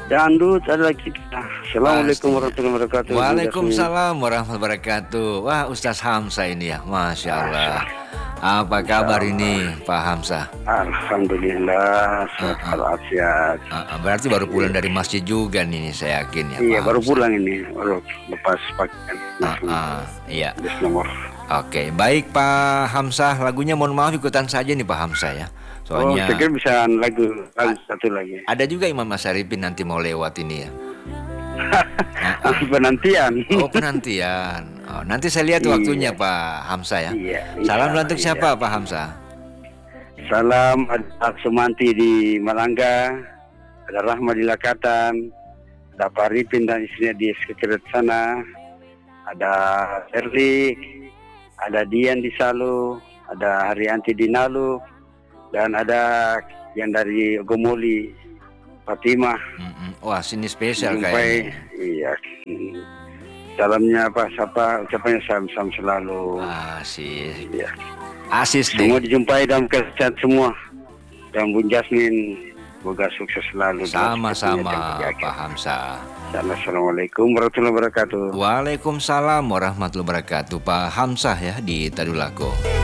Dangdut adalah kita. Assalamualaikum Pastinya. warahmatullahi wabarakatuh. Bu Jasmine. Waalaikumsalam warahmatullahi wabarakatuh. Wah, Ustaz Hamzah ini ya, Masya Masya Allah. Allah. Apa Insya kabar Allah. ini, Pak Hamzah? Alhamdulillah Ah, sehat ah, walafiat. Berarti baru pulang Iya, dari masjid juga nih, saya yakin ya, iya Pak baru Hamzah. pulang ini, baru lepas pakaian langsung Iya. bis nomor. Oke, baik Pak Hamzah. Lagunya mohon maaf ikutan saja nih Pak Hamzah ya. Oh, saya Soalnya kira bisa lagu a- satu lagi. ada juga Imam Masyarifin nanti mau lewat ini ya. Ah, ah. Masih penantian. Oh, penantian. Oh, nanti saya lihat waktunya Iya, Pak Hamzah ya. iya, insya Salam Allah, untuk iya. siapa Pak Hamzah? Salam ada Sumanti di Malangga, ada Rahma di Lakatan, ada Pak Arifin dan istrinya di sekretariat sana, ada Erlik, ada Dian di Salu, ada Haryanti di Nalu, dan ada yang dari Gomoli, Fatimah. Wah, sini spesial Jumpai, kayaknya. iya. Salamnya apa? Siapa? Ucapannya salam selalu. Asik. Iya. Asis Semua deh. dijumpai dalam kesehatan semua. Dan Bun Jasmine, semoga sukses selalu dalam setiap Sama-sama yang terjadi. Pak Hamzah. Assalamualaikum warahmatullahi wabarakatuh. Waalaikumsalam warahmatullahi wabarakatuh. Pak Hamzah ya di Tadulako.